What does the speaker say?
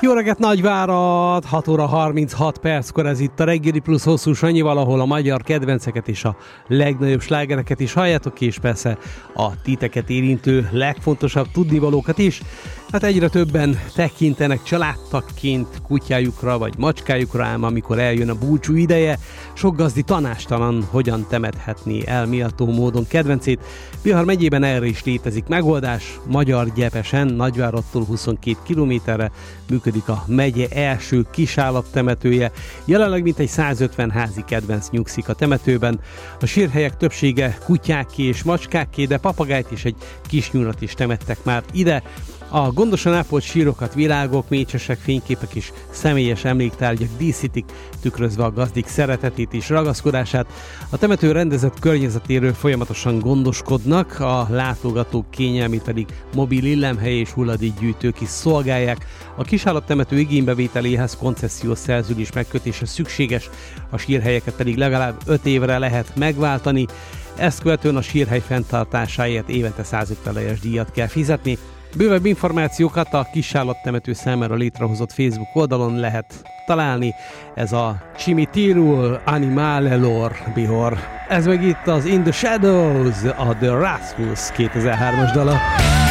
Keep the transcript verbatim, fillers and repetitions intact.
Jó reggelt Nagyvárad, hat óra harminchat perckor, ez itt a Reggeli Plusz hosszú Sanyival, ahol a magyar kedvenceket és a legnagyobb slágereket is halljátok, és persze a titeket érintő legfontosabb tudnivalókat is. Hát egyre többen tekintenek családtagként kutyájukra vagy macskájukra, ám amikor eljön a búcsú ideje, sok gazdi tanástalan, hogyan temethetné el méltó módon kedvencét. Bihar megyében erre is létezik megoldás. Magyar Gyepesen, Nagyváradtól huszonkét kilométerre működik a megye első kisállattemetője. Jelenleg mintegy százötven házi kedvenc nyugszik a temetőben. A sírhelyek többsége kutyáké és macskáké, de papagájt és egy kisnyulat is temettek már ide. A gondosan ápolt sírokat virágok, mécsesek, fényképek és személyes emléktárgyak díszítik, tükrözve a gazdik szeretetét és ragaszkodását. A temető rendezett környezetéről folyamatosan gondoskodnak, a látogatók kényelmét pedig mobil illemhely és hulladékgyűjtők is szolgálják. A kisállattemető igénybevételéhez koncesziós szerződés megkötése szükséges, a sírhelyeket pedig legalább öt évre lehet megváltani. Ezt követően a sírhely fenntartásáért évente százötven lejes díjat kell fizetni. Bővebb információkat a kisállattemető számára létrehozott Facebook oldalon lehet találni. Ez a Cimitirul Animalelor Bihor. Ez meg itt az In the Shadows, a The Rasmus kétezer-hármas dala.